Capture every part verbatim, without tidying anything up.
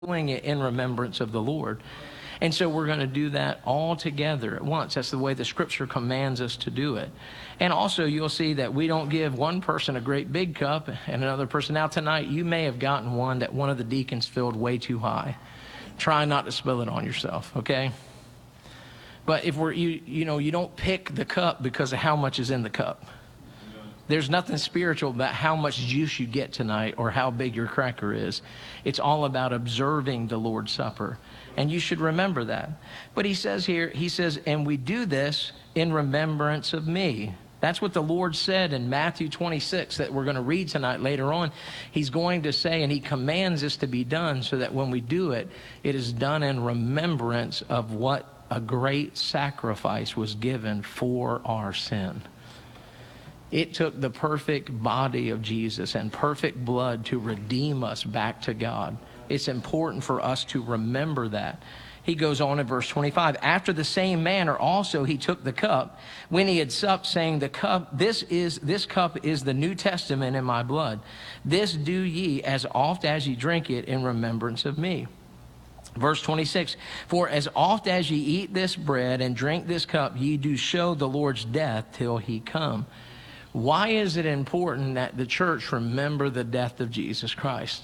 doing it in remembrance of the Lord. And so we're going to do that all together at once. That's the way the scripture commands us to do it. And also you'll see that we don't give one person a great big cup and another person. Now tonight you may have gotten one that one of the deacons filled way too high. Try not to spill it on yourself, okay? But if we're, you, you know, you don't pick the cup because of how much is in the cup. There's nothing spiritual about how much juice you get tonight or how big your cracker is. It's all about observing the Lord's Supper. And you should remember that. But he says here, he says, and we do this in remembrance of me. That's what the Lord said in Matthew twenty-six that we're going to read tonight later on. He's going to say, and he commands this to be done so that when we do it, it is done in remembrance of what a great sacrifice was given for our sin. It took the perfect body of Jesus and perfect blood to redeem us back to God. It's important for us to remember that. He goes on in verse twenty-five. After the same manner also he took the cup when he had supped, saying, "The cup, this is this cup is the New Testament in my blood. This do ye as oft as ye drink it in remembrance of me." Verse twenty-six, for as oft as ye eat this bread and drink this cup, ye do show the Lord's death till he come. Why is it important that the church remember the death of Jesus Christ?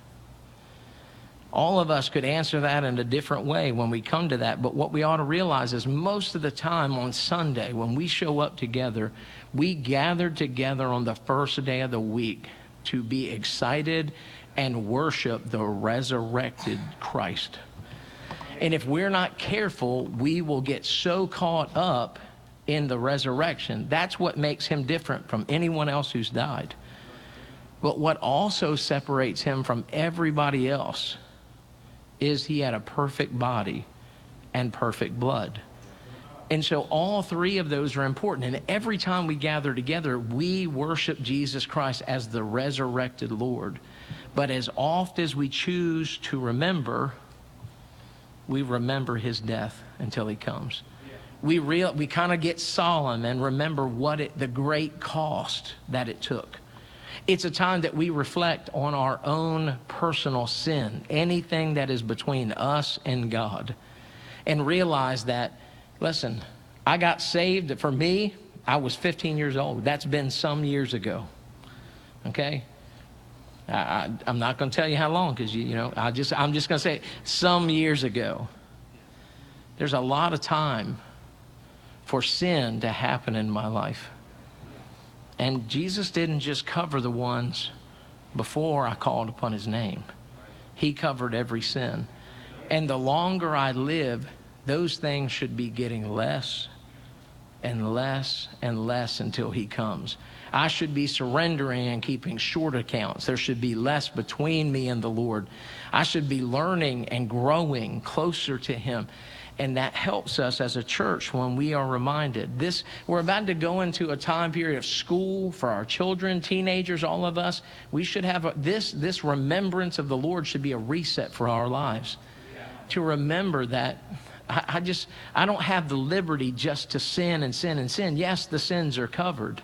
All of us could answer that in a different way when we come to that. But what we ought to realize is most of the time on Sunday, when we show up together, we gather together on the first day of the week to be excited and worship the resurrected Christ. And if we're not careful, we will get so caught up in the resurrection. That's what makes him different from anyone else who's died. But what also separates him from everybody else is he had a perfect body and perfect blood. And so all three of those are important. And every time we gather together, we worship Jesus Christ as the resurrected Lord. But as oft as we choose to remember, we remember his death until he comes. We real we kind of get solemn and remember what it, the great cost that it took. It's a time that we reflect on our own personal sin, anything that is between us and God, and realize that, listen, I got saved. For me, I was fifteen years old. That's been some years ago. Okay? I, I, I'm not going to tell you how long because, you, you know, I just, I'm just going to say some years ago. There's a lot of time for sin to happen in my life. And Jesus didn't just cover the ones before I called upon his name. He covered every sin. And the longer I live, those things should be getting less and less and less until he comes. I should be surrendering and keeping short accounts. There should be less between me and the Lord. I should be learning and growing closer to him. And that helps us as a church when we are reminded. This, we're about to go into a time period of school for our children, teenagers, all of us. We should have a, this, this remembrance of the Lord should be a reset for our lives. Yeah. To remember that I, I just, I don't have the liberty just to sin and sin and sin. Yes, the sins are covered.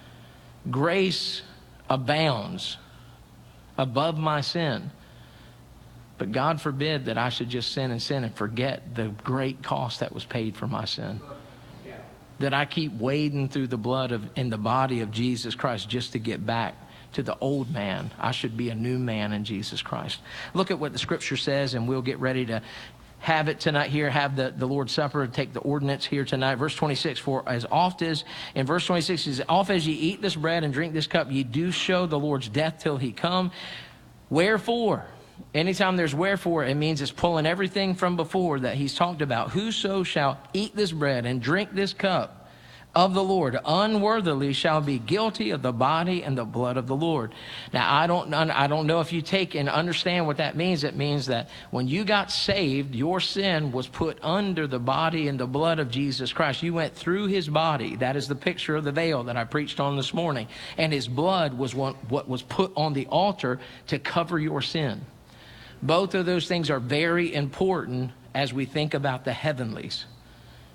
Grace abounds above my sin. But God forbid that I should just sin and sin and forget the great cost that was paid for my sin. That I keep wading through the blood of in the body of Jesus Christ just to get back to the old man. I should be a new man in Jesus Christ. Look at what the scripture says, and we'll get ready to have it tonight here, have the, the Lord's Supper, take the ordinance here tonight. Verse twenty-six, for as oft as, in verse twenty-six, as oft as ye eat this bread and drink this cup, ye do show the Lord's death till he come. Wherefore? Anytime there's wherefore, it means it's pulling everything from before that he's talked about. Whoso shall eat this bread and drink this cup of the Lord unworthily shall be guilty of the body and the blood of the Lord. Now, I don't, I don't know if you take and understand what that means. It means that when you got saved, your sin was put under the body and the blood of Jesus Christ. You went through his body. That is the picture of the veil that I preached on this morning. And his blood was what, what was put on the altar to cover your sin. Both of those things are very important as we think about the heavenlies.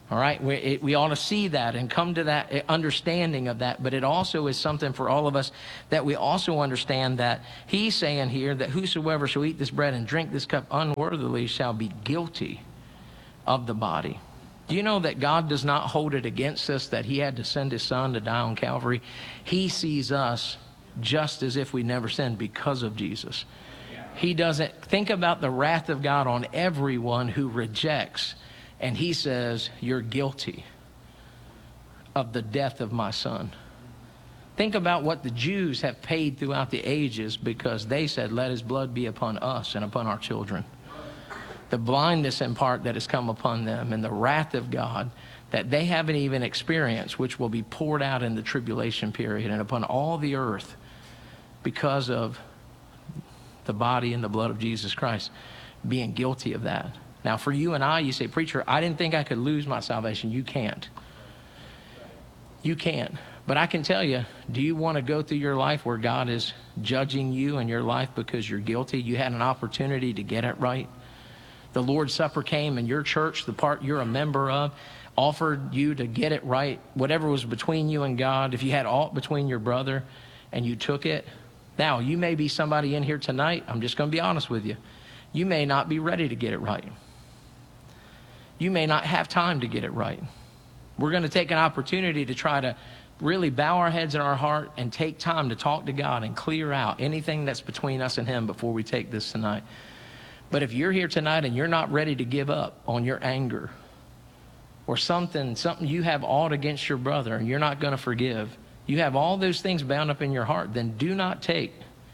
All right, we, it, we ought to see that and come to that understanding of that. But it also is something for all of us that we also understand that he's saying here that whosoever shall eat this bread and drink this cup unworthily shall be guilty of the body. Do you know that God does not hold it against us that he had to send his son to die on Calvary? He sees us just as if we never sinned because of Jesus. He doesn't think about the wrath of God on everyone who rejects. And he says, you're guilty of the death of my son. Think about what the Jews have paid throughout the ages because they said, let his blood be upon us and upon our children. The blindness in part that has come upon them and the wrath of God that they haven't even experienced, which will be poured out in the tribulation period and upon all the earth because of the body and the blood of Jesus Christ, being guilty of that. Now, for you and I, you say, preacher, I didn't think I could lose my salvation. You can't. You can't. But I can tell you, do you want to go through your life where God is judging you in your life because you're guilty? You had an opportunity to get it right. The Lord's Supper came and your church, the part you're a member of, offered you to get it right. Whatever was between you and God, if you had aught between your brother and you took it. Now, you may be somebody in here tonight, I'm just going to be honest with you. You may not be ready to get it right. You may not have time to get it right. We're going to take an opportunity to try to really bow our heads in our heart and take time to talk to God and clear out anything that's between us and him before we take this tonight. But if you're here tonight and you're not ready to give up on your anger or something, something you have aught against your brother and you're not going to forgive, you have all those things bound up in your heart, then do not take,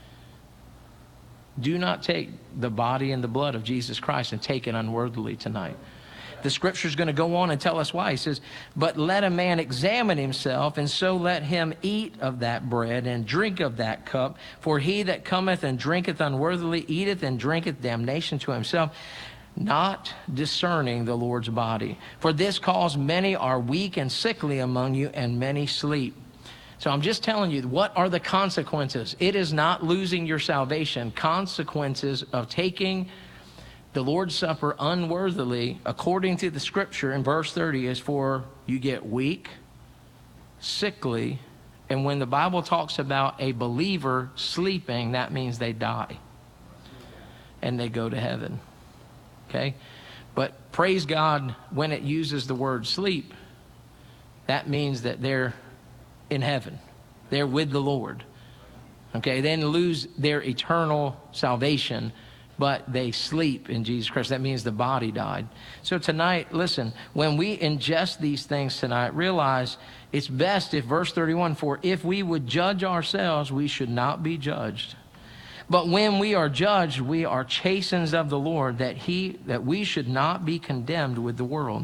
do not take the body and the blood of Jesus Christ and take it unworthily tonight. The scripture is going to go on and tell us why. He says, but let a man examine himself, and so let him eat of that bread and drink of that cup. For he that cometh and drinketh unworthily eateth and drinketh damnation to himself, not discerning the Lord's body. For this cause many are weak and sickly among you, and many sleep. So I'm just telling you, what are the consequences? It is not losing your salvation. Consequences of taking the Lord's Supper unworthily, according to the scripture in verse thirty, is for you get weak, sickly, and when the Bible talks about a believer sleeping, that means they die and they go to heaven. Okay? But praise God, when it uses the word sleep, that means that they're in heaven. They're with the Lord. Okay? They didn't lose their eternal salvation, but they sleep in Jesus Christ. That means the body died. So tonight, listen, when we ingest these things tonight, realize it's best if verse thirty-one, for if we would judge ourselves, we should not be judged. But when we are judged, we are chastened of the Lord, that he that we should not be condemned with the world.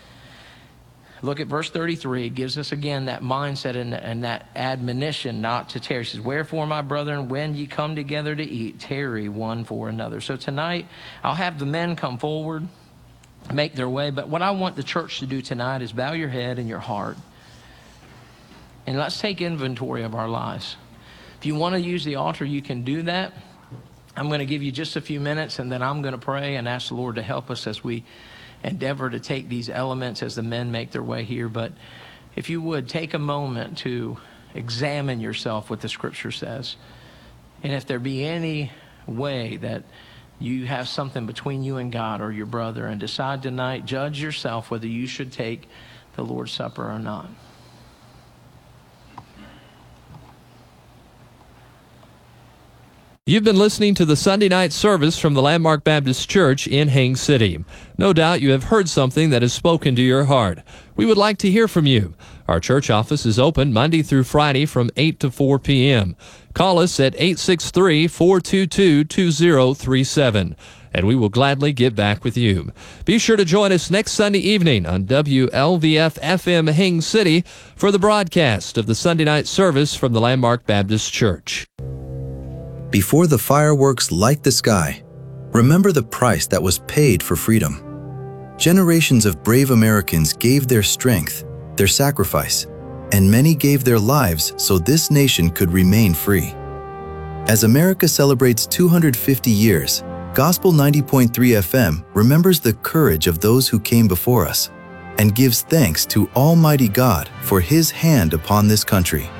Look at verse thirty-three. It gives us again that mindset and, and that admonition not to tarry. It says, wherefore, my brethren, when ye come together to eat, tarry one for another. So tonight, I'll have the men come forward, make their way. But what I want the church to do tonight is bow your head and your heart. And let's take inventory of our lives. If you want to use the altar, you can do that. I'm going to give you just a few minutes, and then I'm going to pray and ask the Lord to help us as we endeavor to take these elements as the men make their way here. But if you would, take a moment to examine yourself, what the scripture says. And if there be any way that you have something between you and God or your brother, and decide tonight, judge yourself whether you should take the Lord's Supper or not. You've been listening to the Sunday night service from the Landmark Baptist Church in Haines City. No doubt you have heard something that has spoken to your heart. We would like to hear from you. Our church office is open Monday through Friday from eight to four p.m. Call us at eight six three, four two two, two zero three seven, and we will gladly get back with you. Be sure to join us next Sunday evening on W L V F F M Haines City for the broadcast of the Sunday night service from the Landmark Baptist Church. Before the fireworks light the sky, remember the price that was paid for freedom. Generations of brave Americans gave their strength, their sacrifice, and many gave their lives so this nation could remain free. As America celebrates two hundred fifty years, Gospel ninety point three F M remembers the courage of those who came before us and gives thanks to Almighty God for His hand upon this country.